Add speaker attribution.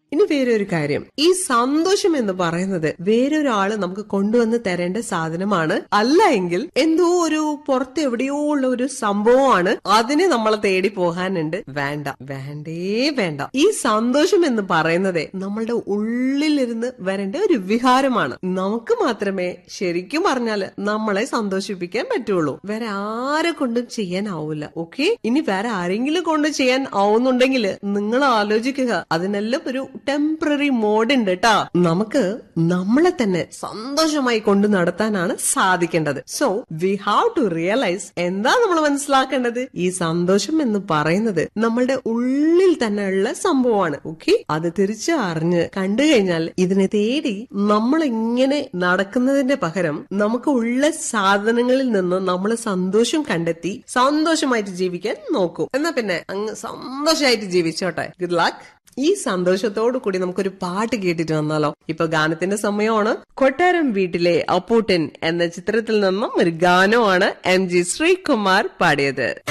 Speaker 1: ഇനി വേറൊരു കാര്യം, ഈ സന്തോഷം എന്ന് പറയുന്നത് വേറൊരാള് നമുക്ക് കൊണ്ടുവന്ന് തരേണ്ട സാധനമാണ്. അല്ല എങ്കിൽ എന്തോ ഒരു പുറത്ത് എവിടെയോ ഉള്ള ഒരു സംഭവമാണ്, അതിനെ നമ്മളെ തേടി പോകാനുണ്ട്. വേണ്ട, വേണ്ടേ വേണ്ട. ഈ സന്തോഷം എന്ന് പറയുന്നത് നമ്മളുടെ ഉള്ളിലിരുന്ന് വരേണ്ട ഒരു വികാരമാണ്. നമുക്ക് മാത്രമേ ശരിക്കും പറഞ്ഞാല് നമ്മളെ സന്തോഷിപ്പിക്കാൻ പറ്റുള്ളൂ. വേറെ ആരെ കൊണ്ടും ചെയ്യാനാവൂല. ഓക്കെ, ഇനി വേറെ ആരെങ്കിലും കൊണ്ട് ചെയ്യാൻ ആവുന്നുണ്ടെങ്കിൽ നിങ്ങൾ ആലോചിക്കുക, അതിനെല്ലാം ഒരു ടെമ്പററി മോഡ് ഉണ്ട് കേട്ടാ. നമുക്ക് നമ്മളെ തന്നെ സന്തോഷമായി കൊണ്ടു നടത്താനാണ് സാധിക്കേണ്ടത്. So we have to realise, എന്താ നമ്മൾ മനസ്സിലാക്കേണ്ടത്, ഈ സന്തോഷം എന്ന് പറയുന്നത് നമ്മളുടെ ഉള്ളിൽ തന്നെ ഉള്ള സംഭവമാണ്. ഓക്കെ, അത് തിരിച്ചു അറിഞ്ഞ് കണ്ടു കഴിഞ്ഞാൽ ഇതിനെ തേടി നമ്മൾ ഇങ്ങനെ നടക്കുന്നതിന്റെ പകരം നമുക്ക് ഉള്ള സാധനങ്ങളിൽ നിന്ന് നമ്മൾ സന്തോഷം കണ്ടെത്തി സന്തോഷമായിട്ട് ജീവിക്കാൻ നോക്കൂ. എന്നാ പിന്നെ അങ്ങ് സന്തോഷമായിട്ട് ജീവിച്ചോട്ടെ. Good luck. ഈ സന്തോഷത്തോടു കൂടി നമുക്കൊരു പാട്ട് കേട്ടിട്ട് വന്നാലോ? ഇപ്പൊ ഗാനത്തിന്റെ സമയമാണ്. കൊട്ടാരം വീട്ടിലെ അപ്പൂട്ടൻ എന്ന ചിത്രത്തിൽ നിന്നും ഒരു ഗാനമാണ് MG ശ്രീകുമാർ പാടിയത്.